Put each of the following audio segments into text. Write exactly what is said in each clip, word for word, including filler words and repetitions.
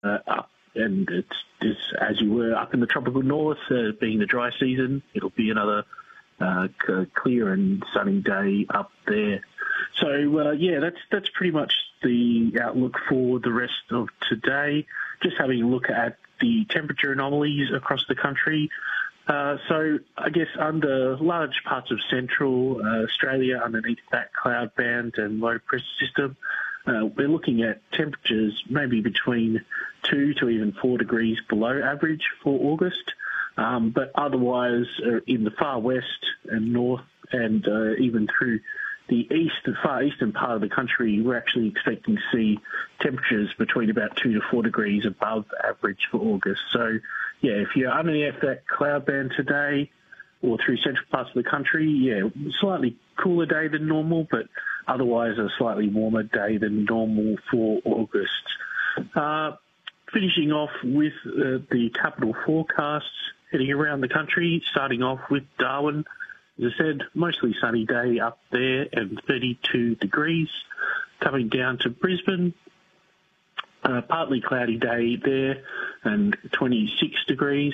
uh, up. And it's, it's as you were up in the tropical north, uh, being the dry season, it'll be another uh, c- clear and sunny day up there. So, uh, yeah, that's that's pretty much the outlook for the rest of today. Just having a look at the temperature anomalies across the country. Uh, so, I guess under large parts of central uh, Australia, underneath that cloud band and low pressure system, Uh, we're looking at temperatures maybe between two to even four degrees below average for August. Um, but otherwise, uh, in the far west and north and uh, even through the east, the far eastern part of the country, we're actually expecting to see temperatures between about two to four degrees above average for August. So, yeah, if you're underneath that cloud band today or through central parts of the country, yeah, slightly cooler day than normal, but otherwise a slightly warmer day than normal for August. Uh, finishing off with uh, the capital forecasts heading around the country, starting off with Darwin. As I said, mostly sunny day up there and thirty-two degrees. Coming down to Brisbane, uh, partly cloudy day there and twenty-six degrees.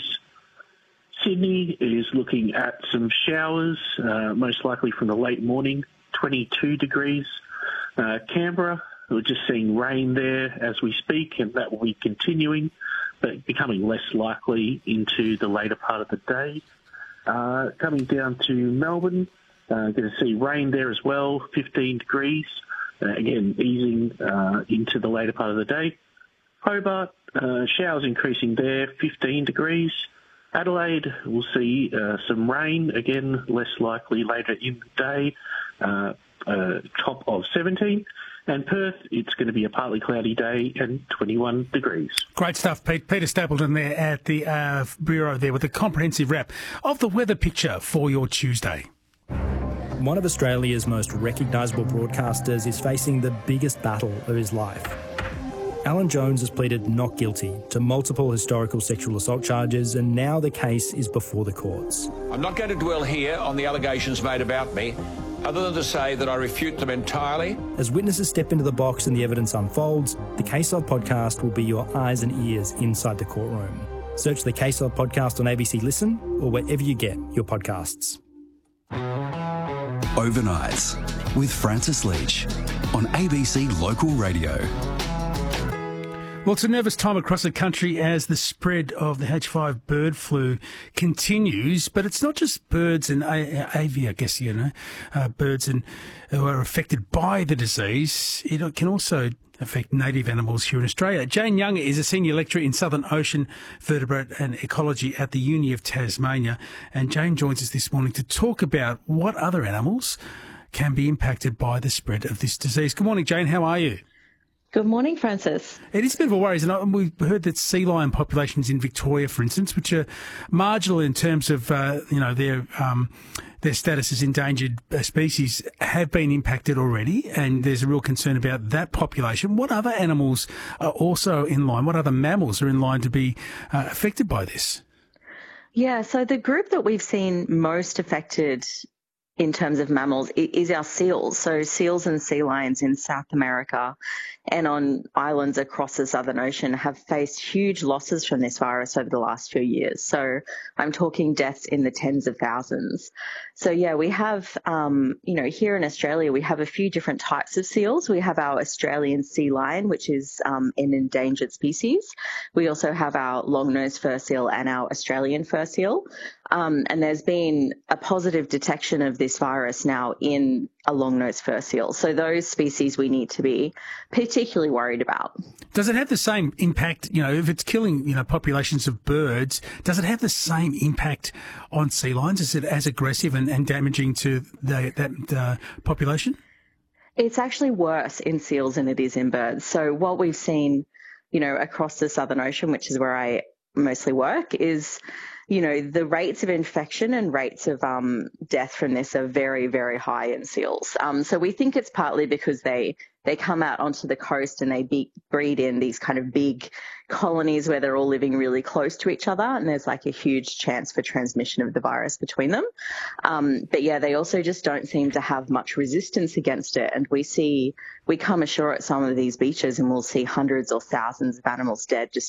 Sydney is looking at some showers, uh, most likely from the late morning, twenty-two degrees. Uh, Canberra, we're just seeing rain there as we speak, and that will be continuing, but becoming less likely into the later part of the day. Uh, coming down to Melbourne, uh, going to see rain there as well, fifteen degrees. Uh, again, easing uh, into the later part of the day. Hobart, uh, showers increasing there, fifteen degrees. Adelaide, we'll see uh, some rain, again, less likely later in the day, uh, uh, top of seventeen. And Perth, it's going to be a partly cloudy day and twenty-one degrees. Great stuff, Pete. Peter Stapleton there at the uh, Bureau there with a comprehensive wrap of the weather picture for your Tuesday. One of Australia's most recognisable broadcasters is facing the biggest battle of his life. Alan Jones has pleaded not guilty to multiple historical sexual assault charges, and now the case is before the courts. I'm not going to dwell here on the allegations made about me, other than to say that I refute them entirely. As witnesses step into the box and the evidence unfolds, the Case Log podcast will be your eyes and ears inside the courtroom. Search the Case Log podcast on A B C Listen or wherever you get your podcasts. Overnights with Francis Leach on A B C Local Radio. Well, it's a nervous time across the country as the spread of the H five bird flu continues, but it's not just birds and avian, I guess, you know, uh, birds and who are affected by the disease. It can also affect native animals here in Australia. Jane Young is a senior lecturer in Southern Ocean Vertebrate and Ecology at the Uni of Tasmania, and Jane joins us this morning to talk about what other animals can be impacted by the spread of this disease. Good morning, Jane. How are you? Good morning, Francis. It is a bit of a worry, and we've heard that sea lion populations in Victoria, for instance, which are marginal in terms of uh, you know their um, their status as endangered species, have been impacted already, and there's a real concern about that population. What other animals are also in line? What other mammals are in line to be uh, affected by this? Yeah, so the group that we've seen most affected in terms of mammals is our seals. So seals and sea lions in South America and on islands across the Southern Ocean have faced huge losses from this virus over the last few years. So I'm talking deaths in the tens of thousands. So yeah, we have, um, you know, here in Australia, we have a few different types of seals. We have our Australian sea lion, which is um, an endangered species. We also have our long-nosed fur seal and our Australian fur seal. Um, and there's been a positive detection of this virus now in a long-nosed fur seal. So those species we need to be particularly worried about. Does it have the same impact, you know, if it's killing, you know, populations of birds, does it have the same impact on sea lions? Is it as aggressive and, and damaging to the, that uh, population? It's actually worse in seals than it is in birds. So what we've seen, you know, across the Southern Ocean, which is where I mostly work, is you know, the rates of infection and rates of um, death from this are very, very high in seals. Um, so we think it's partly because they they come out onto the coast and they be, breed in these kind of big colonies where they're all living really close to each other, and there's like a huge chance for transmission of the virus between them. Um, but yeah, they also just don't seem to have much resistance against it. And we see, we come ashore at some of these beaches and we'll see hundreds or thousands of animals dead just